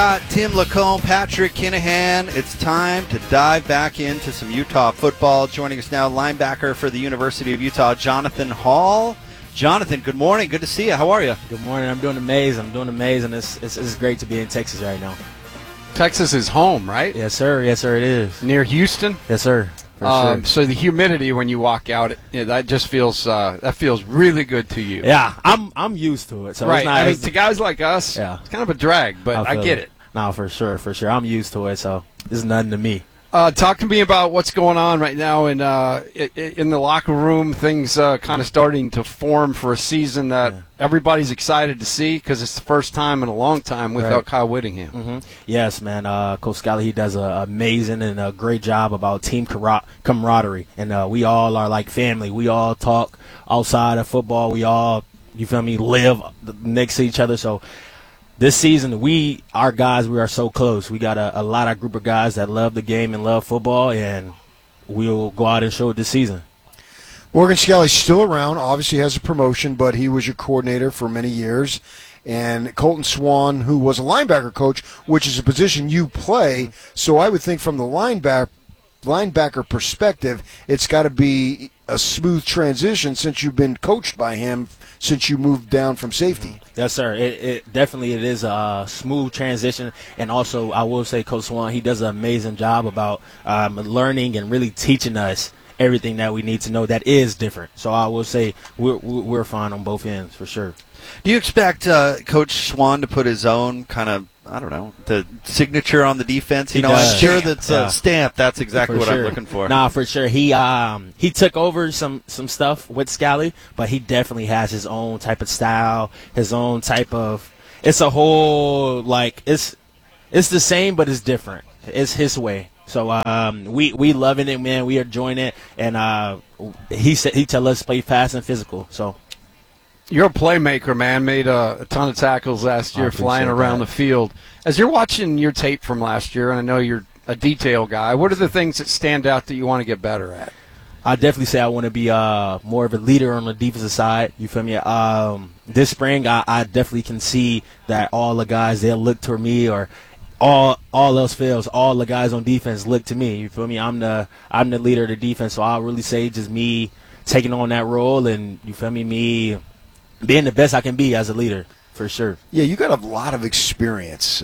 Tim Lacombe, Patrick Kinahan. It's time to dive back into some Utah football. Joining us now, linebacker for the University of Utah, Jonathan Hall. Jonathan, good morning. Good to see you. How are you? Good morning. I'm doing amazing. It's great to be in Texas right now. Texas is home, right? Yes, sir. Yes, sir, it is. Near Houston? Yes, sir. For sure. So the humidity when you walk out, that just feels really good to you. Yeah, I'm used to it. So right. It's not, I mean, to guys like us, it's kind of a drag, but I get it. No, for sure. I'm used to it, so it's nothing to me. Talk to me about what's going on right now in the locker room. Things kind of starting to form for a season that everybody's excited to see because it's the first time in a long time without Kyle Whittingham. Mm-hmm. Yes, man. Coach Scally, he does an amazing and a great job about team camaraderie, and we all are like family. We all talk outside of football. We all, live next to each other. So this season, we are so close. We got a lot of group of guys that love the game and love football, and we'll go out and show it this season. Morgan Scalley's still around, obviously has a promotion, but he was your coordinator for many years. And Colton Swan, who was a linebacker coach, which is a position you play. So I would think from the linebacker perspective, it's got to be a smooth transition since you've been coached by him since you moved down from safety. Yes, sir. It definitely is a smooth transition, and also I will say Coach Swan, he does an amazing job about learning and really teaching us everything that we need to know that is different. So I will say we're fine on both ends for sure. Do you expect Coach Swan to put his own kind of, the signature on the defense? He I'm does. sure that's a stamp. That's exactly what I'm looking for. Nah, for sure. He took over some stuff with Scally, but he definitely has his own type of style, his own type of. It's a whole it's the same, but it's different. It's his way. So we loving it, man. We are enjoying it, and he tell us play fast and physical. So. You're a playmaker, man. Made a ton of tackles last year, flying around the field. As you're watching your tape from last year, and I know you're a detail guy, what are the things that stand out that you want to get better at? I definitely say I want to be more of a leader on the defensive side. You feel me? This spring, I definitely can see that all the guys, they'll look toward me, or all else fails, all the guys on defense look to me. You feel me? I'm the leader of the defense, so I'll really say just me taking on that role, and you feel me being the best I can be as a leader, for sure. Yeah, you got a lot of experience,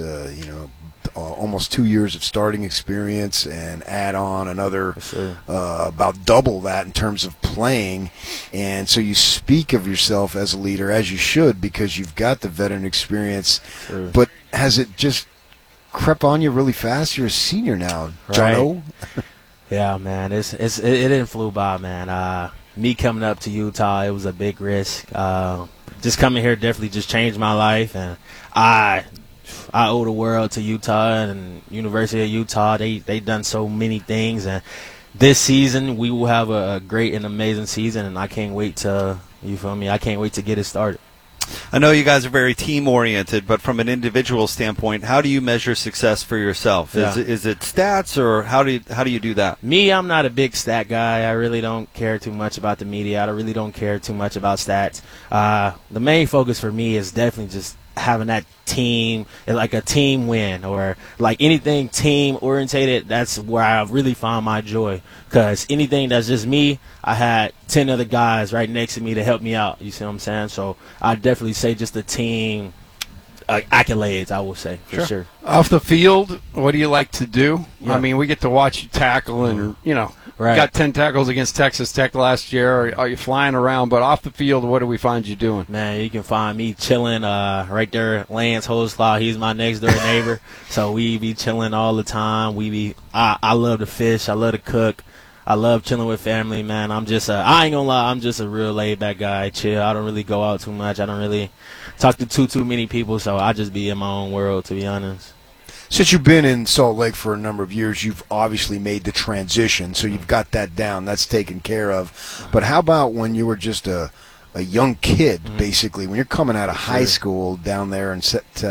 almost 2 years of starting experience, and add on another about double that in terms of playing. And so you speak of yourself as a leader, as you should, because you've got the veteran experience. Sure. But has it just crept on you really fast? You're a senior now, Jono. Right. Yeah, man, it didn't flew by, man. Me coming up to Utah, it was a big risk. Just coming here definitely just changed my life, and I owe the world to Utah and University of Utah. They done so many things, and this season we will have a great and amazing season, and I can't wait to I can't wait to get it started. I know you guys are very team-oriented, but from an individual standpoint, how do you measure success for yourself? Yeah. Is it stats, or how do you do that? Me, I'm not a big stat guy. I really don't care too much about the media. I really don't care too much about stats. The main focus for me is definitely just having that team, like a team win, or like anything team orientated. That's where I really find my joy, because anything that's just me, I had 10 other guys right next to me to help me out. You see what I'm saying? So I definitely say just the team accolades, I will say, for sure. Off the field, what do you like to do? Yeah. I mean, we get to watch you tackle, and got 10 tackles against Texas Tech last year. Are you flying around? But off the field, what do we find you doing? Man, you can find me chilling right there. Lance Hoslaw, he's my next door neighbor, so we be chilling all the time. I love to fish. I love to cook. I love chilling with family, man. I ain't gonna lie, I'm just a real laid-back guy. Chill. I don't really go out too much. I don't really talk to too many people, so I just be in my own world, to be honest. Since you've been in Salt Lake for a number of years, you've obviously made the transition, so you've got that down. That's taken care of. But how about when you were just a young kid, basically, when you're coming out of high school down there in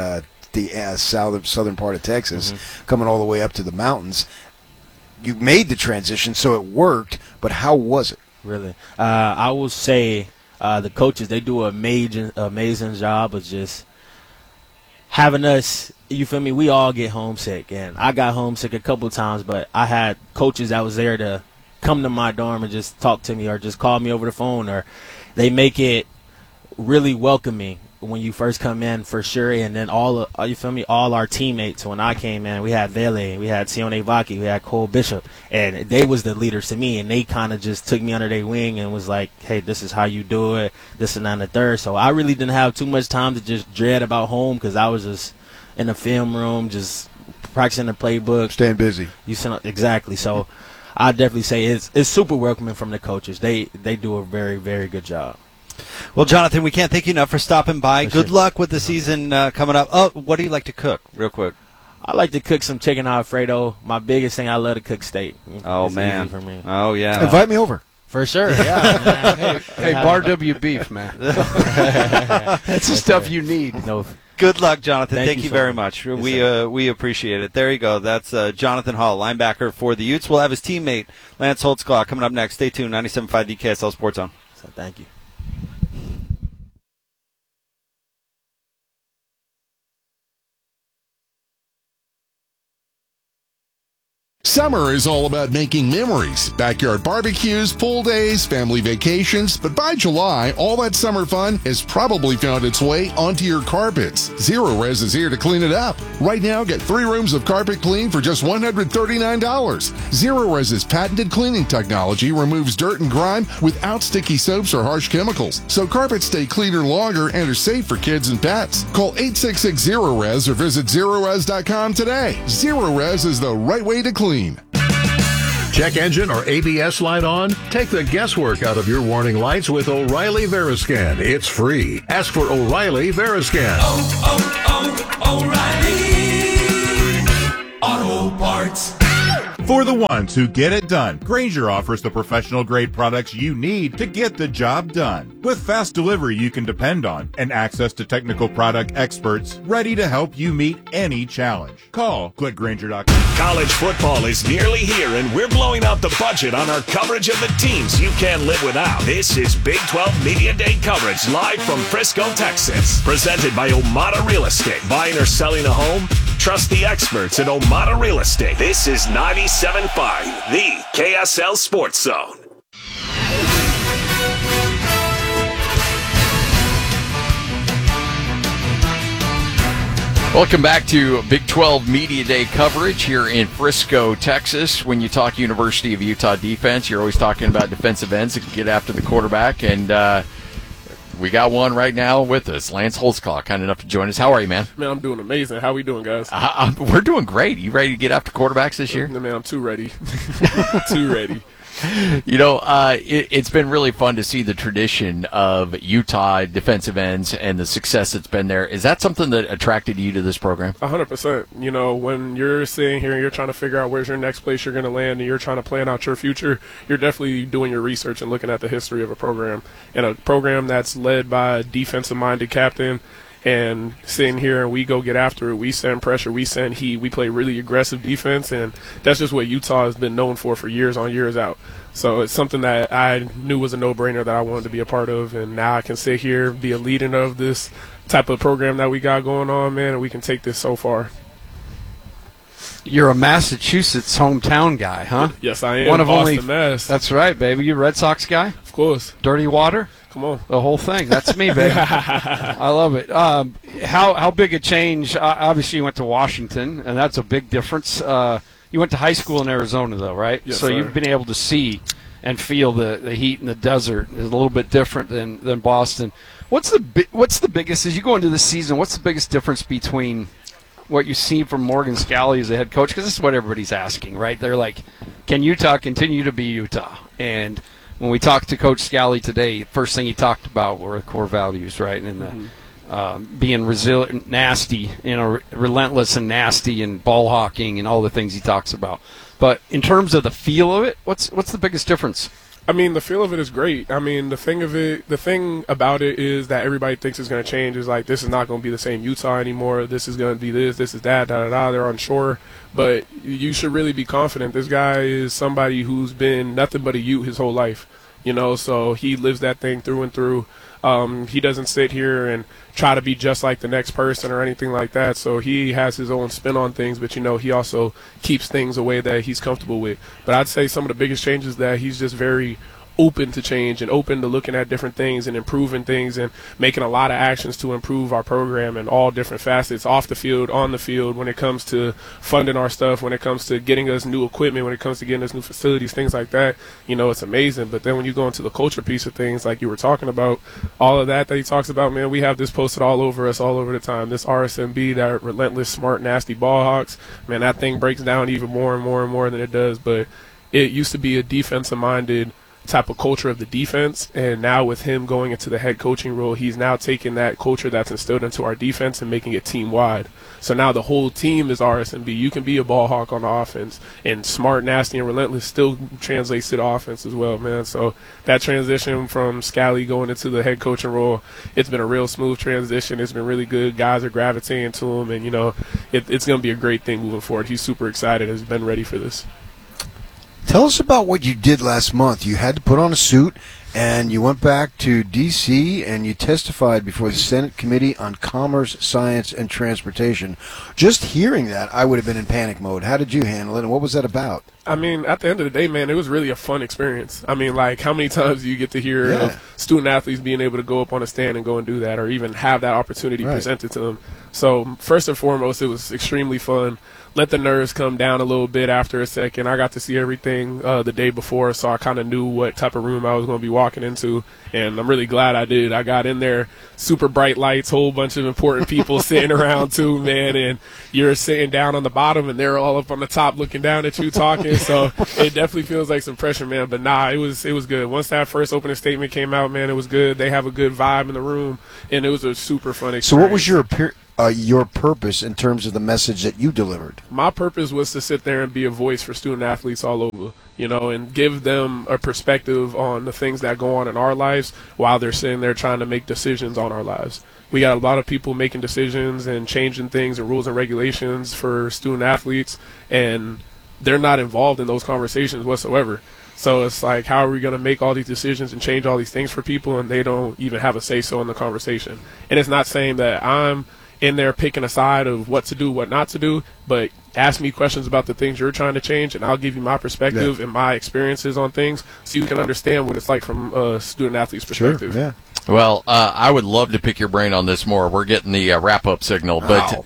the southern part of Texas, coming all the way up to the mountains? You made the transition, so it worked, but how was it? Really? I will say the coaches, they do an amazing job of just having us you feel me, we all get homesick, and I got homesick a couple of times, but I had coaches that was there to come to my dorm and just talk to me or just call me over the phone, or they make it really welcoming when you first come in, for sure. And then all our teammates, when I came in, we had Vele, we had Sione Vaki, we had Cole Bishop, and they was the leaders to me, and they kind of just took me under their wing and was like, hey, this is how you do it, this and that and the third. So I really didn't have too much time to just dread about home, because I was just in the film room, just practicing the playbook. Staying busy. Exactly. So I definitely say it's super welcoming from the coaches. They do a very, very good job. Well, Jonathan, we can't thank you enough for stopping by. Good luck with the season coming up. Oh, what do you like to cook, real quick? I like to cook some chicken Alfredo. My biggest thing, I love to cook steak. Oh, it's man. easy for me. Oh, yeah. Invite me over. For sure, yeah. Hey, Bar W beef, man. That's the stuff you need. No. Good luck, Jonathan. Thank you so very much. Yes, We appreciate it. There you go. That's Jonathan Hall, linebacker for the Utes. We'll have his teammate, Lance Holtzclaw, coming up next. Stay tuned. 97.5 DKSL Sports Zone. So thank you. Summer is all about making memories. Backyard barbecues, pool days, family vacations. But by July, all that summer fun has probably found its way onto your carpets. Zero Res is here to clean it up. Right now, get 3 rooms of carpet clean for just $139. Zero Res's patented cleaning technology removes dirt and grime without sticky soaps or harsh chemicals. So carpets stay cleaner longer and are safe for kids and pets. Call 866-ZERO-RES or visit ZeroRes.com today. Zero Res is the right way to clean. Check engine or ABS light on? Take the guesswork out of your warning lights with O'Reilly Veriscan. It's free. Ask for O'Reilly Veriscan. O'Reilly Auto Parts. For the ones who get it done, Grainger offers the professional-grade products you need to get the job done. With fast delivery you can depend on and access to technical product experts ready to help you meet any challenge. Call clickgrainger.com. College football is nearly here, and we're blowing out the budget on our coverage of the teams you can't live without. This is Big 12 Media Day coverage live from Frisco, Texas. Presented by Omada Real Estate. Buying or selling a home? Trust the experts at Omada Real Estate. This is 97.5, the KSL Sports Zone. Welcome back to Big 12 Media Day coverage here in Frisco, Texas. When you talk University of Utah defense, you're always talking about defensive ends that can get after the quarterback. And we got one right now with us, Lance Holtzclaw, kind enough to join us. How are you, man? Man, I'm doing amazing. How we doing, guys? We're doing great. You ready to get after quarterbacks this year? Man, I'm too ready. Too ready. You know, it's been really fun to see the tradition of Utah defensive ends and the success that's been there. Is that something that attracted you to this program? 100%. You know, when you're sitting here and you're trying to figure out where's your next place you're going to land and you're trying to plan out your future, you're definitely doing your research and looking at the history of a program. And a program that's led by a defensive-minded captain, and sitting here and we go get after it. We send pressure. We send heat. We play really aggressive defense, and that's just what Utah has been known for years on, years out. So it's something that I knew was a no-brainer that I wanted to be a part of, and now I can sit here, be a leader of this type of program that we got going on, man, and we can take this so far. You're a Massachusetts hometown guy, huh? Yes, I am. One of Boston, only. Mass. That's right, baby. You a Red Sox guy? Of course. Dirty Water? Come on. The whole thing. That's me, baby. I love it. How big a change? Obviously, you went to Washington, and that's a big difference. You went to high school in Arizona, though, right? Yes, so sir. You've been able to see and feel the heat in the desert. It's a little bit different than Boston. What's the biggest, as you go into the season, what's the biggest difference between what you see from Morgan Scalley as a head coach? Because this is what everybody's asking, right? They're like, can Utah continue to be Utah? And when we talked to Coach Scalley today, first thing he talked about were core values, right? And being resilient, nasty, relentless and nasty, and ball hawking, and all the things he talks about. But in terms of the feel of it, what's the biggest difference? I mean, the feel of it is great. I mean, the thing about it is that everybody thinks it's going to change. Is like, this is not going to be the same Utah anymore. This is going to be this is that, da-da-da. They're unsure. But you should really be confident. This guy is somebody who's been nothing but a Ute his whole life, so he lives that thing through and through. He doesn't sit here and try to be just like the next person or anything like that. So he has his own spin on things, but, he also keeps things a way that he's comfortable with. But I'd say some of the biggest changes that he's just very open to change and open to looking at different things and improving things and making a lot of actions to improve our program in all different facets, off the field, on the field, when it comes to funding our stuff, when it comes to getting us new equipment, when it comes to getting us new facilities, things like that. It's amazing. But then when you go into the culture piece of things, like you were talking about, all of that he talks about, man, we have this posted all over us all over the time. This RSMB, that relentless, smart, nasty ball hawks, man, that thing breaks down even more and more and more than it does. But it used to be a defensive-minded type of culture of the defense, and now with him going into the head coaching role, he's now taking that culture that's instilled into our defense and making it team-wide. So now the whole team is RSMB. You can be a ball hawk on the offense, and smart, nasty, and relentless still translates to the offense as well, man. So that transition from Scally going into the head coaching role, it's been a real smooth transition. It's been really good. Guys are gravitating to him, and, it's going to be a great thing moving forward. He's super excited, has been ready for this. Tell us about what you did last month. You had to put on a suit, and you went back to D.C., and you testified before the Senate Committee on Commerce, Science, and Transportation. Just hearing that, I would have been in panic mode. How did you handle it, and what was that about? At the end of the day, man, it was really a fun experience. How many times do you get to hear of student athletes being able to go up on a stand and go and do that, or even have that opportunity presented to them? So first and foremost, it was extremely fun. Let the nerves come down a little bit after a second. I got to see everything the day before, so I kind of knew what type of room I was going to be walking into, and I'm really glad I did. I got in there, super bright lights, whole bunch of important people sitting around too, man, and you're sitting down on the bottom, and they're all up on the top looking down at you talking, so it definitely feels like some pressure, man, but nah, it was good. Once that first opening statement came out, man, it was good. They have a good vibe in the room, and it was a super fun experience. So what was your purpose in terms of the message that you delivered? My purpose was to sit there and be a voice for student athletes all over, and give them a perspective on the things that go on in our lives while they're sitting there trying to make decisions on our lives. We got a lot of people making decisions and changing things and rules and regulations for student athletes, and they're not involved in those conversations whatsoever. So it's like, how are we going to make all these decisions and change all these things for people, and they don't even have a say-so in the conversation? And it's not saying that I'm in there picking a side of what to do, what not to do, but ask me questions about the things you're trying to change, and I'll give you my perspective and my experiences on things so you can understand what it's like from a student-athlete's perspective. Sure, yeah. Well, I would love to pick your brain on this more. We're getting the wrap-up signal, but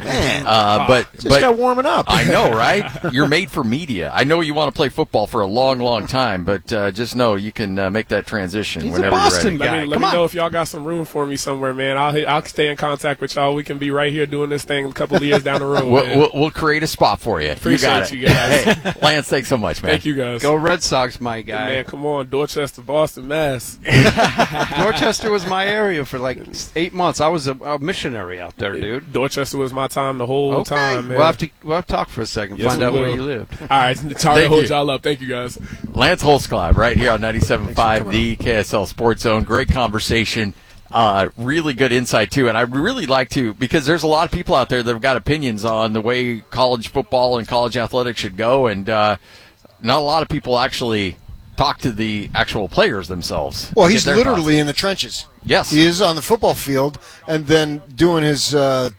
just got warming up. I know, right? You're made for media. I know you want to play football for a long, long time, but just know you can make that transition He's whenever a Boston you're ready. guy. Let me know if y'all got some room for me somewhere, man. I'll stay in contact with y'all. We can be right here doing this thing a couple of years down the road. We'll create a spot for you. Appreciate you you guys. Hey, Lance, thanks so much, man. Thank you guys. Go Red Sox, my guy. Man, come on, Dorchester, Boston, Mass. Dorchester was my area for like 8 months. I was a missionary out there, dude. Dorchester was my time the whole time, man. We'll have to talk for a second, Yes, find we out where will. you lived. All right, sorry to hold y'all up. Thank you, guys. Lance Holzclaw right here on 97.5, the KSL Sports Zone. Great conversation. Really good insight, too. And I really like to, because there's a lot of people out there that have got opinions on the way college football and college athletics should go, and not a lot of people actually talk to the actual players themselves. Well, he's literally in the trenches. Yes. He is on the football field and then doing his, I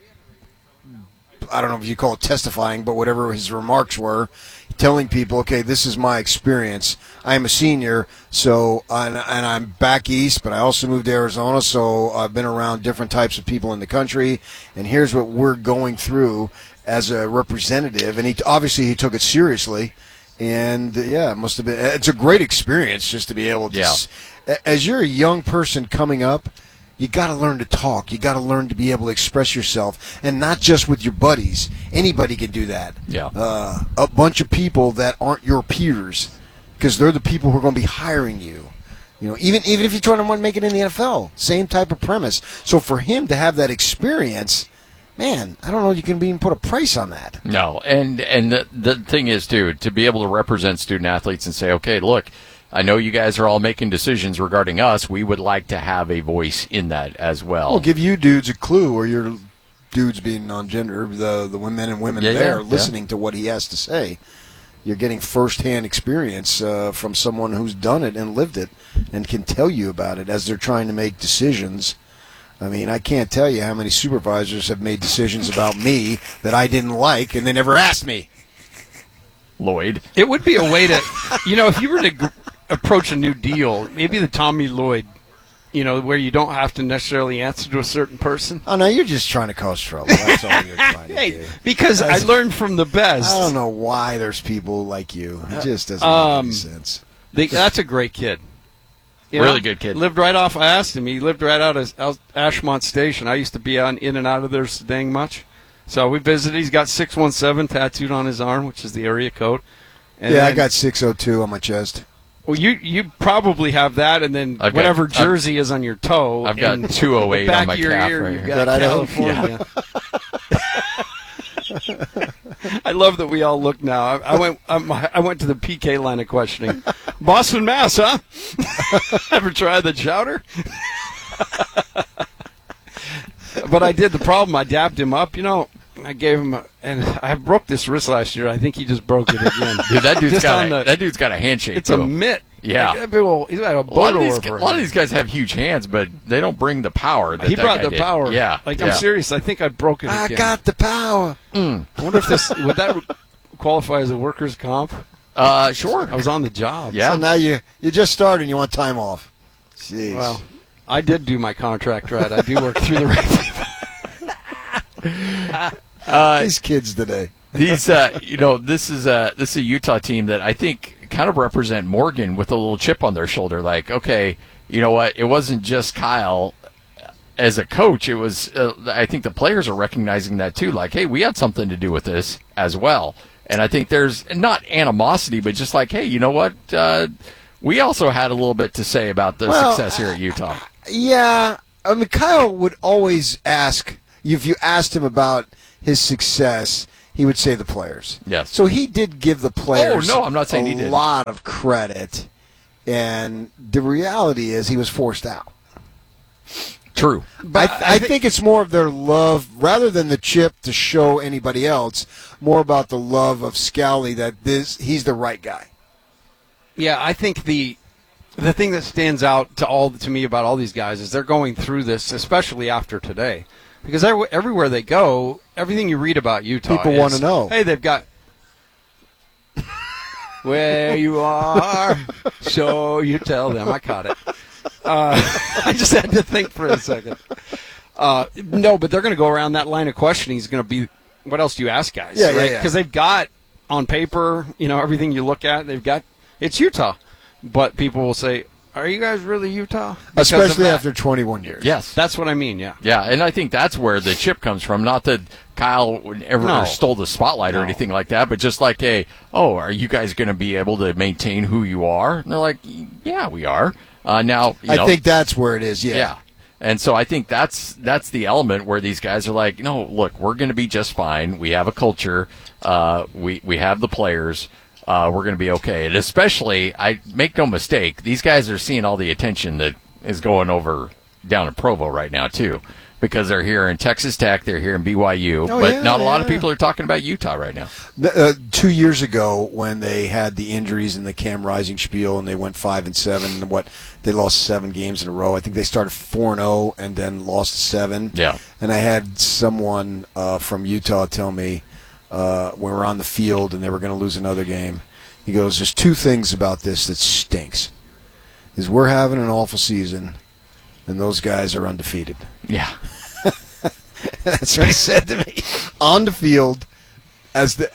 don't know if you call it testifying, but whatever his remarks were, telling people, okay, this is my experience. I am a senior, so and I'm back east, but I also moved to Arizona, so I've been around different types of people in the country, and here's what we're going through as a representative. And he took it seriously. And, it must have been – it's a great experience just to be able to as you're a young person coming up, you got to learn to talk. You got to learn to be able to express yourself, and not just with your buddies. Anybody can do that. Yeah. A bunch of people that aren't your peers, because they're the people who are going to be hiring you. Even if you're trying to make it in the NFL, same type of premise. So for him to have that experience – man, I don't know if you can even put a price on that. No, and the thing is, too, to be able to represent student athletes and say, okay, look, I know you guys are all making decisions regarding us. We would like to have a voice in that as well. We'll give you dudes a clue, or your dudes being non-gender, the men and women listening to what he has to say. you're getting firsthand experience from someone who's done it and lived it and can tell you about it as they're trying to make decisions. I mean, I can't tell you how many supervisors have made decisions about me that I didn't like and they never asked me. Lloyd. It would be a way to, if you were to approach a new deal, maybe the Tommy Lloyd, where you don't have to necessarily answer to a certain person. Oh, no, you're just trying to cause trouble. That's all you're trying to do. Because I learned from the best. I don't know why there's people like you. It just doesn't make any sense. That's a great kid. Really good kid. Lived right off. I asked him. He lived right out of Ashmont Station. I used to be in and out of there so dang much. So we visited. He's got 617 tattooed on his arm, which is the area code. And I got 602 on my chest. Well, you probably have that, and then whatever jersey is on your toe. I've got 208 on my calf ear, right you've here. got California. I love that we all look now. I went to the PK line of questioning. Boston, Mass, huh? Ever tried the chowder? But I did. The problem, I dapped him up, I gave him and I broke this wrist last year. I think he just broke it again. Dude, that dude's got a handshake. It's too. a mitt. Yeah. He's got a lot of these guys have huge hands, but they don't bring the power. He brought the power. Yeah. I'm serious. I think I broke it again. I got the power. I wonder if would that qualify as a workers' comp? Sure. I was on the job. Yeah. So now you just started and you want time off. Jeez. Well, I did do my contract right. I do work through the right people. These kids today. These, this is a Utah team that I think kind of represent Morgan with a little chip on their shoulder. Like, okay, you know what? It wasn't just Kyle as a coach. It was, I think the players are recognizing that too. Like, hey, we had something to do with this as well. And I think there's not animosity, but just like, hey, you know what? We also had a little bit to say about the success here at Utah. Yeah. I mean, Kyle would always ask, if you asked him about his success, he would say the players. Yes. So he did give the players I'm not saying he did. a lot of credit. And the reality is he was forced out. True. But I think it's more of their love, rather than the chip to show anybody else, more about the love of Scally that he's the right guy. Yeah, I think the thing that stands out to me about all these guys is they're going through this, especially after today. Because everywhere they go, everything you read about Utah, people want to know. Hey, they've got where you are, so you tell them. I caught it. I just had to think for a second. No, but they're going to go around that line of questioning. Is going to be, what else do you ask guys? Yeah, right? yeah. Because they've got on paper, everything you look at. They've got it's Utah, but people will say, "Are you guys really Utah?" Especially after 21 years. Yes, that's what I mean. Yeah, yeah, and I think that's where the chip comes from. Not that Kyle ever stole the spotlight or anything like that, but just like, hey, are you guys going to be able to maintain who you are? And they're like, yeah, we are. Now, I think that's where it is. Yeah. And so I think that's the element where these guys are like, no, look, we're going to be just fine. We have a culture. We have the players. We're going to be okay. And especially, I make no mistake, these guys are seeing all the attention that is going over down in Provo right now too, because they're here in Texas Tech, they're here in BYU, but not a lot of people are talking about Utah right now. 2 years ago, when they had the injuries and the Cam Rising spiel, and they went 5-7, and they lost 7 games in a row. I think they started 4-0 and then lost 7. Yeah. And I had someone from Utah tell me when we were on the field and they were going to lose another game. He goes, "There's 2 things about this that stinks: is we're having an awful season, and those guys are undefeated." Yeah. That's what he said to me on the field as the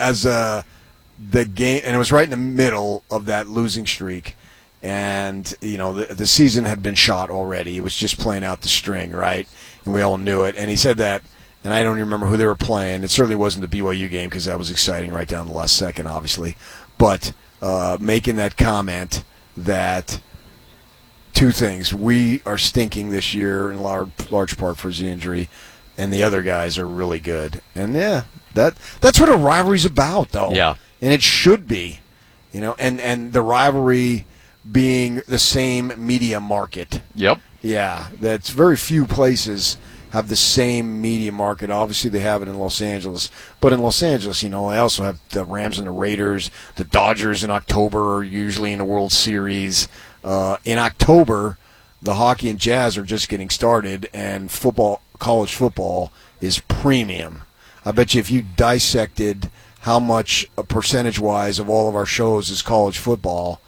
game, and it was right in the middle of that losing streak, and the season had been shot already. It was just playing out the string, right? And we all knew it. And he said that, and I don't even remember who they were playing. It certainly wasn't the BYU game because that was exciting right down to the last second, obviously. But making that comment that 2 things: we are stinking this year in large part for the injury, and the other guys are really good. And that's what a rivalry's about, though. Yeah. And it should be, and the rivalry being the same media market. Yep. Yeah, that's very few places have the same media market. Obviously, they have it in Los Angeles. But in Los Angeles, they also have the Rams and the Raiders. The Dodgers in October are usually in the World Series. In October, the hockey and jazz are just getting started, and college football is premium. I bet you if you dissected how much percentage-wise of all of our shows is college football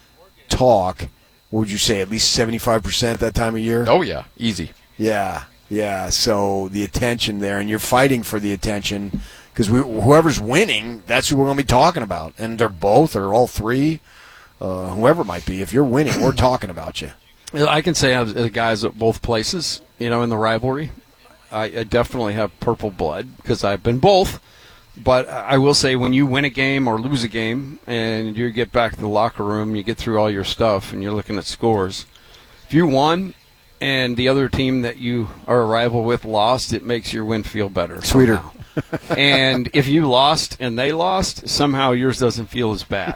talk, what would you say, at least 75% that time of year? Oh, yeah, easy. Yeah. So the attention there, and you're fighting for the attention because whoever's winning, that's who we're going to be talking about. And they're both or all three, whoever it might be. If you're winning, we're talking about you. I can say I have guys at both places, in the rivalry. I definitely have purple blood because I've been both. But I will say when you win a game or lose a game and you get back to the locker room, you get through all your stuff and you're looking at scores. If you won and the other team that you are a rival with lost, it makes your win feel better. Sweeter. And if you lost and they lost, somehow yours doesn't feel as bad.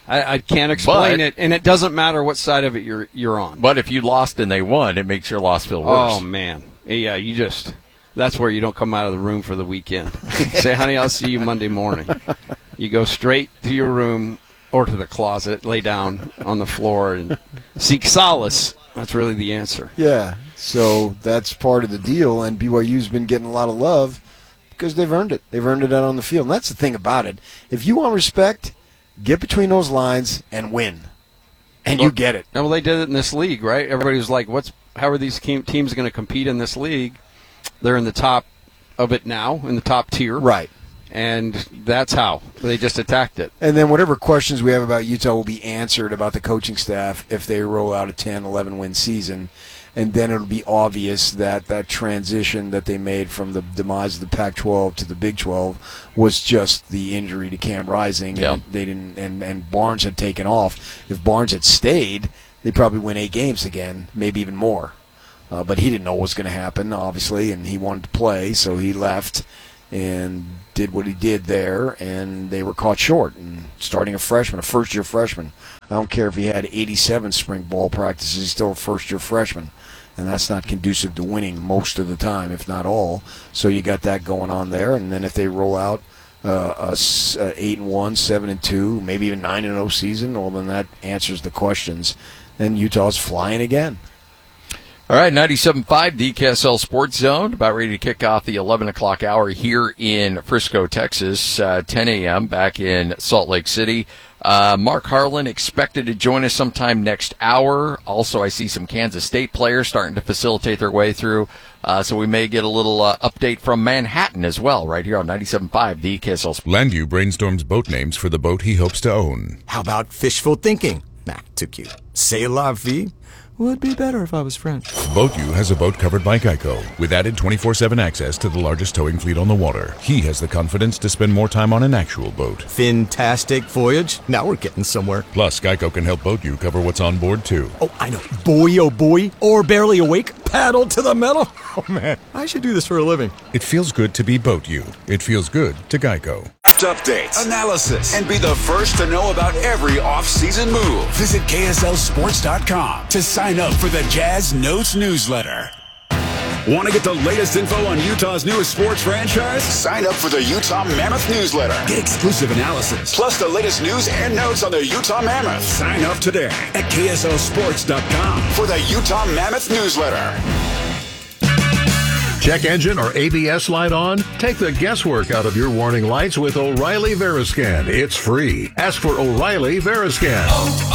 I can't explain it, and it doesn't matter what side of it you're on. But if you lost and they won, it makes your loss feel worse. Oh, man. Yeah, that's where you don't come out of the room for the weekend. Say, honey, I'll see you Monday morning. You go straight to your room or to the closet, lay down on the floor, and seek solace. That's really the answer. Yeah, so that's part of the deal, and BYU's been getting a lot of love because they've earned it. They've earned it out on the field, and that's the thing about it. If you want respect, get between those lines and win, and you get it. Well, they did it in this league, right? Everybody was like, how are these teams going to compete in this league? They're in the top of it now, in the top tier. Right. And that's how. They just attacked it. And then whatever questions we have about Utah will be answered about the coaching staff if they roll out a 10, 11-win season. And then it'll be obvious that that transition that they made from the demise of the Pac-12 to the Big 12 was just the injury to Cam Rising. Yep. And they didn't, and Barnes had taken off. If Barnes had stayed, they'd probably win 8 games again, maybe even more. But he didn't know what was going to happen, obviously, and he wanted to play, so he left and did what he did there, and they were caught short. And starting a first-year freshman, I don't care if he had 87 spring ball practices, he's still a first-year freshman. And that's not conducive to winning most of the time, if not all. So you got that going on there. And then if they roll out a 8-1, 7-2, maybe even 9-0 season, well, then that answers the questions. Then Utah's flying again. All right, 97.5, the KSL Sports Zone, about ready to kick off the 11 o'clock hour here in Frisco, Texas, 10 a.m. back in Salt Lake City. Mark Harlan expected to join us sometime next hour. Also, I see some Kansas State players starting to facilitate their way through, so we may get a little update from Manhattan as well, right here on 97.5, the KSL Sports. Landu brainstorms boat names for the boat he hopes to own. How about fishful thinking? Nah, too cute. C'est la vie? Would be better if I was French. BoatU has a boat covered by Geico, with added 24/7 access to the largest towing fleet on the water. He has the confidence to spend more time on an actual boat. Fantastic voyage. Now we're getting somewhere. Plus, Geico can help BoatU cover what's on board, too. Oh, I know. Boy, oh boy. Or barely awake. Paddle to the metal. Oh, man. I should do this for a living. It feels good to be BoatU. It feels good to Geico. Updates, analysis, and be the first to know about every off-season move. Visit KSLSports.com to sign up for the Jazz Notes newsletter. Want to get the latest info on Utah's newest sports franchise? Sign up for the Utah Mammoth newsletter. Get exclusive analysis, plus the latest news and notes on the Utah Mammoth. Sign up today at KSLSports.com for the Utah Mammoth newsletter. Check engine or ABS light on? Take the guesswork out of your warning lights with O'Reilly Veriscan. It's free. Ask for O'Reilly Veriscan.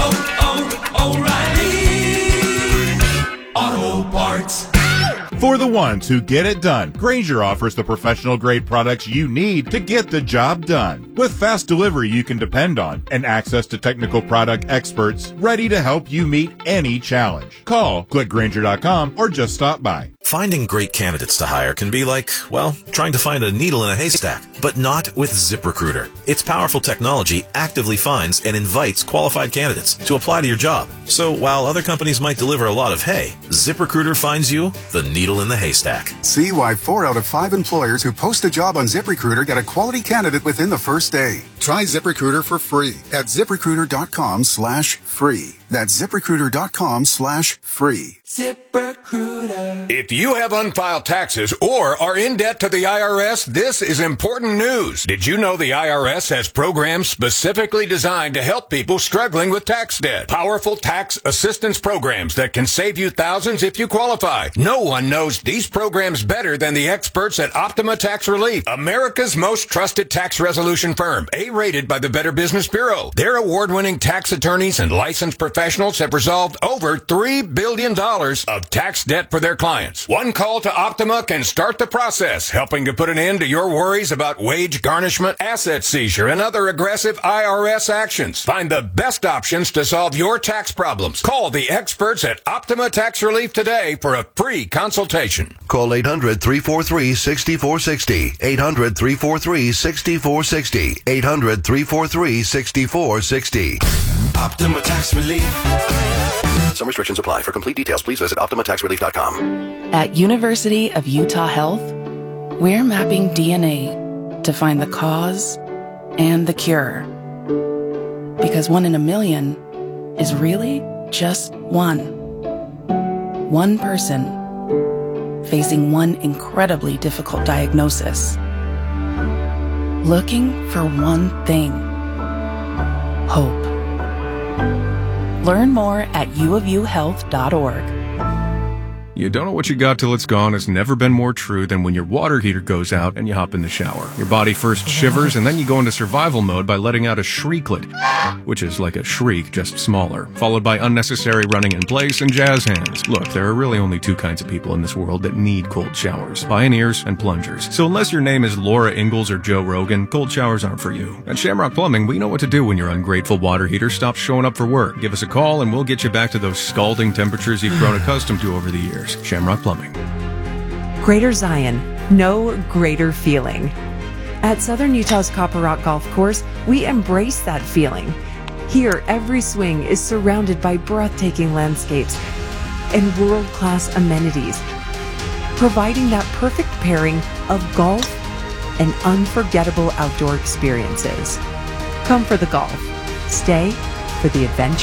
O'Reilly Auto Parts. For the ones who get it done, Grainger offers the professional-grade products you need to get the job done. With fast delivery you can depend on and access to technical product experts ready to help you meet any challenge. Call, click Grainger.com, or just stop by. Finding great candidates to hire can be like, well, trying to find a needle in a haystack, but not with ZipRecruiter. Its powerful technology actively finds and invites qualified candidates to apply to your job. So while other companies might deliver a lot of hay, ZipRecruiter finds you the needle in the haystack. See why 4 out of 5 employers who post a job on ZipRecruiter get a quality candidate within the first day. Try ZipRecruiter for free at ZipRecruiter.com/free. That's ZipRecruiter.com/free. ZipRecruiter. If you have unfiled taxes or are in debt to the IRS, this is important news. Did you know the IRS has programs specifically designed to help people struggling with tax debt? Powerful tax assistance programs that can save you thousands if you qualify. No one knows these programs better than the experts at Optima Tax Relief, America's most trusted tax resolution firm, A-rated by the Better Business Bureau. Their award-winning tax attorneys and licensed professionals have resolved over $3 billion of tax debt for their clients. One call to Optima can start the process, helping to put an end to your worries about wage garnishment, asset seizure, and other aggressive IRS actions. Find the best options to solve your tax problems. Call the experts at Optima Tax Relief today for a free consultation. Call 800-343-6460. 800-343-6460. 800-343-6460. Optima Tax Relief. Some restrictions apply. For complete details, please visit OptimaTaxRelief.com. At University of Utah Health, we're mapping DNA to find the cause and the cure. Because 1 in a million is really just one. One person facing one incredibly difficult diagnosis. Looking for one thing: hope. Learn more at uofuhealth.org. You don't know what you got till it's gone has never been more true than when your water heater goes out and you hop in the shower. Your body first shivers and then you go into survival mode by letting out a shrieklet, which is like a shriek, just smaller, followed by unnecessary running in place and jazz hands. Look, there are really only two kinds of people in this world that need cold showers: pioneers and plungers. So unless your name is Laura Ingalls or Joe Rogan, cold showers aren't for you. At Shamrock Plumbing, we know what to do when your ungrateful water heater stops showing up for work. Give us a call and we'll get you back to those scalding temperatures you've grown accustomed to over the years. Shamrock Plumbing. Greater Zion, no greater feeling. At Southern Utah's Copper Rock Golf Course, we embrace that feeling. Here, every swing is surrounded by breathtaking landscapes and world-class amenities, providing that perfect pairing of golf and unforgettable outdoor experiences. Come for the golf. Stay for the adventure.